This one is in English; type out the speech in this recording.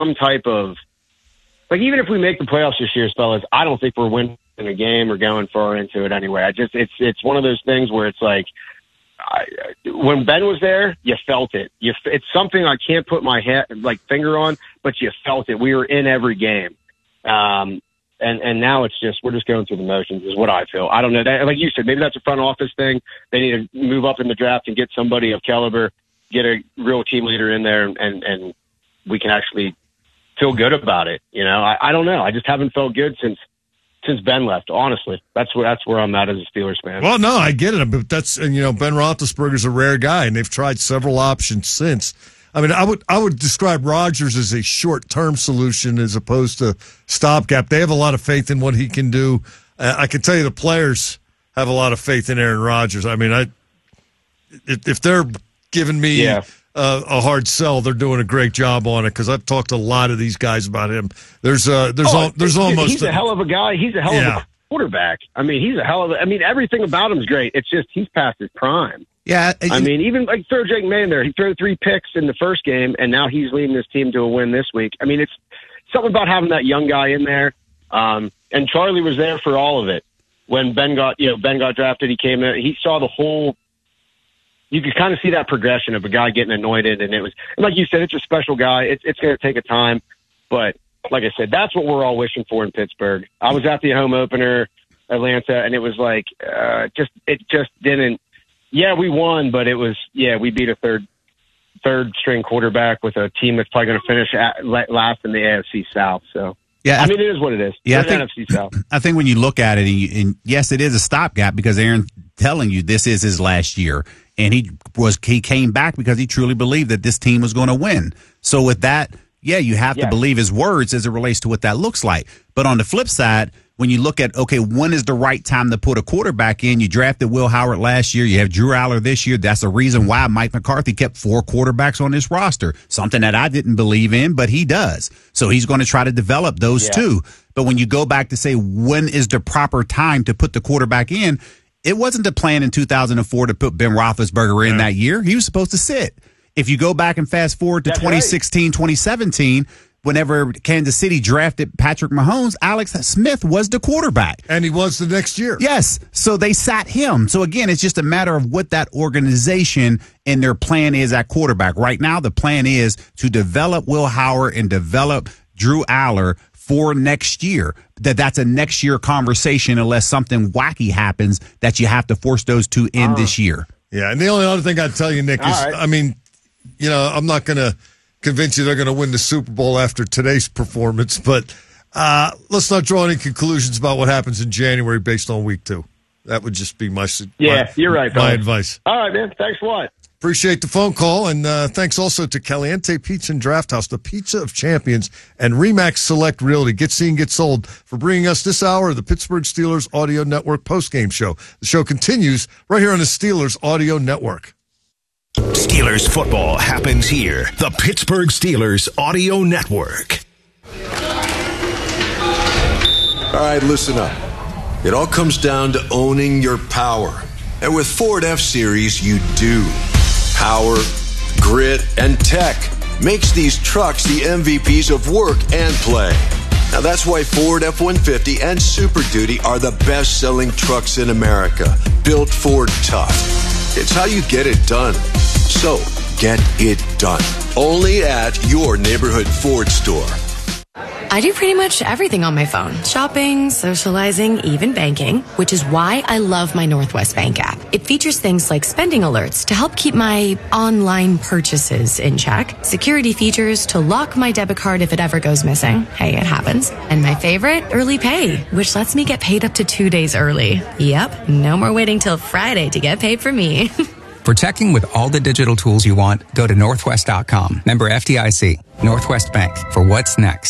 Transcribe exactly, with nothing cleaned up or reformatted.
some type of like even if we make the playoffs this year, fellas, I don't think we're winning a game or going far into it anyway. I just it's it's one of those things where it's like I, when Ben was there, you felt it. You it's something I can't put my head like finger on, but you felt it. We were in every game. Um, And and now it's just we're just going through the motions is what I feel. I don't know. That, like you said, maybe that's a front office thing. They need to move up in the draft and get somebody of caliber, get a real team leader in there, and and we can actually feel good about it. You know, I, I don't know. I just haven't felt good since since Ben left. Honestly, that's where that's where I'm at as a Steelers fan. Well, no, I get it, but that's and you know Ben Roethlisberger's a rare guy, and they've tried several options since. I mean, I would I would describe Rodgers as a short-term solution as opposed to stopgap. They have a lot of faith in what he can do. Uh, I can tell you the players have a lot of faith in Aaron Rodgers. I mean, I if, if they're giving me yeah. uh, a hard sell, they're doing a great job on it because I've talked to a lot of these guys about him. There's uh, there's oh, al- there's almost he's a, a hell of a guy. He's a hell yeah. of a quarterback. I mean, he's a hell of a. I mean, everything about him is great. It's just he's past his prime. Yeah, I mean, even like throw Jake May in there. He threw three picks in the first game, and now he's leading this team to a win this week. I mean, it's something about having that young guy in there. Um, and Charlie was there for all of it. When Ben got, you know, Ben got drafted, he came in. He saw the whole. You could kind of see that progression of a guy getting anointed, and it was and like you said, it's a special guy. It's it's going to take a time, but like I said, that's what we're all wishing for in Pittsburgh. I was at the home opener, Atlanta, and it was like uh, just it just didn't. Yeah, we won, but it was, yeah, we beat a third third string quarterback with a team that's probably going to finish at, last in the A F C South. So, yeah, I mean, it is what it is. Yeah, it's I think, N F C South. I think when you look at it, and, you, and yes, it is a stopgap because Aaron's telling you this is his last year. And he was he came back because he truly believed that this team was going to win. So with that, yeah, you have yeah. to believe his words as it relates to what that looks like. But on the flip side, when you look at, okay, when is the right time to put a quarterback in? You drafted Will Howard last year. You have Drew Aller this year. That's the reason why Mike McCarthy kept four quarterbacks on his roster, something that I didn't believe in, but he does. So he's going to try to develop those yeah. two. But when you go back to say, when is the proper time to put the quarterback in? It wasn't the plan in two thousand four to put Ben Roethlisberger in yeah. that year. He was supposed to sit. If you go back and fast forward to That's twenty sixteen, right. twenty seventeen, whenever Kansas City drafted Patrick Mahomes, Alex Smith was the quarterback. And he was the next year. Yes. So they sat him. So again, it's just a matter of what that organization and their plan is at quarterback. Right now, the plan is to develop Will Howard and develop Drew Aller for next year. That that's a next year conversation unless something wacky happens that you have to force those two in uh, this year. Yeah. And the only other thing I'd tell you, Nick, is, right. I mean, you know, I'm not going to convince you they're going to win the Super Bowl after today's performance, but uh, let's not draw any conclusions about what happens in January based on week two. That would just be my yeah. My, you're right. My fellas. advice. All right, man. Thanks a lot. Appreciate the phone call, and uh, thanks also to Caliente Pizza and Draft House, the pizza of champions, and Remax Select Realty. Get seen, get sold for bringing us this hour of the Pittsburgh Steelers Audio Network postgame show. The show continues right here on the Steelers Audio Network. Steelers football happens here. The Pittsburgh Steelers Audio Network. All right, listen up. It all comes down to owning your power. And with Ford F-Series, you do. Power, grit, and tech makes these trucks the M V Ps of work and play. Now that's why Ford F one fifty and Super Duty are the best-selling trucks in America. Built Ford tough. It's how you get it done. So, get it done. Only at your neighborhood Ford store. I do pretty much everything on my phone. Shopping, socializing, even banking, which is why I love my Northwest Bank app. It features things like spending alerts to help keep my online purchases in check, security features to lock my debit card if it ever goes missing. Hey, it happens. And my favorite, early pay, which lets me get paid up to two days early. Yep, no more waiting till Friday to get paid for me. For checking with all the digital tools you want, go to northwest dot com. Member F D I C. Northwest Bank. For what's next.